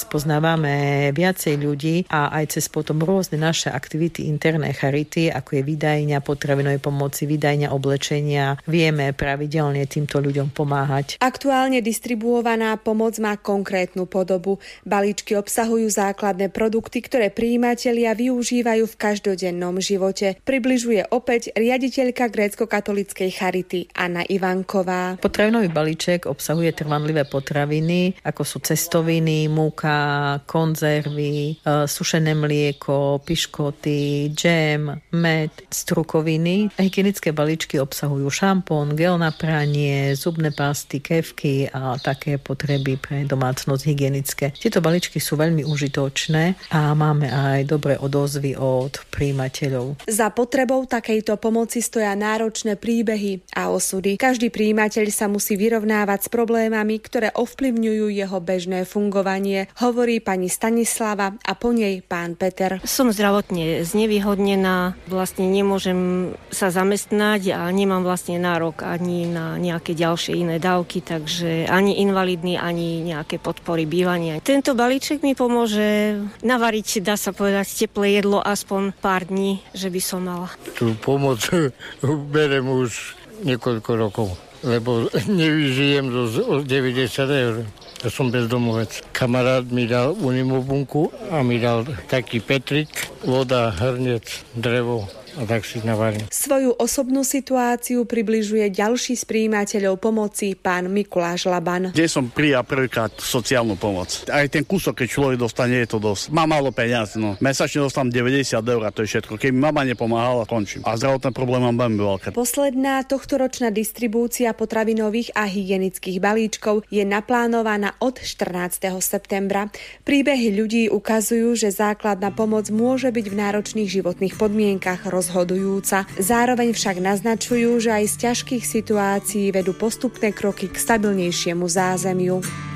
spoznávame viacej ľudí a aj cez potom rôzne naše aktivity interné charity, ako je vydajňa potravinovej pomoci, vydajňa oblečenia, vieme pravidelne týmto ľuďom pomáhať. Aktuálne distribuovaná pomoc má konkrétnu podobu. Balíčky obsahujú základné produkty, ktoré prijímatelia využívajú v každodennom živote. Približuje opäť riaditeľka grécko-katolíckej charity Anna Ivanková. Potravinový balíček obsahuje trvanlivé potraviny, ako sú cestoviny, múka, konzervy, sušené mlieko, piškoty, džem, med, strukoviny. Hygienické balíčky obsahujú šampón, gel na pranie, zubné pasty, kefky a také potreby pre domácnosť hygienické. Tieto balíčky sú veľmi užitočné a máme aj dobré odozvy od prijímateľov. Za potrebou takejto pomoci stoja náročné príbehy a osudy. Každý prijímateľ sa musí vyrovnávať s problémami, ktoré ovplyvňujú jeho bežné fungovanie, hovorí pani Stanislava a po nej pán Peter. Som zdravotne znevýhodnená, vlastne nemôžem sa zamestnať a nemám vlastne nárok ani na nejaké ďalšie iné dávky, takže ani invalidný, ani nejaké podpory bývania. Tento balíček mi pomôže navariť, dá sa povedať, teplé jedlo aspoň pár dní, že by som mala. Tú pomoc berem už niekoľko rokov, lebo nevyžijem zo 90 eur. Ja som bezdomovec. Kamarát mi dal unimobunku a mi dal taký petrik, voda, hrniec, drevo. A tak si navarím. Svoju osobnú situáciu približuje ďalší z prijímateľov pomoci, pán Mikuláš Laban. Kde som prijal prvýkrát sociálnu pomoc. Aj ten kúsok, keď človek dostane, je to dosť. Mám málo peniaz, no. Mesačne dostám 90 eur a to je všetko. Keby mama nepomáhala, končím. A zdravotné problémy mám veľmi veľké. Posledná tohtoročná distribúcia potravinových a hygienických balíčkov je naplánovaná od 14. septembra. Príbehy ľudí ukazujú, že základná pomoc môže byť v náročných životných podmienkach rozhodujúca. Zároveň však naznačujú, že aj z ťažkých situácií vedú postupné kroky k stabilnejšiemu zázemiu.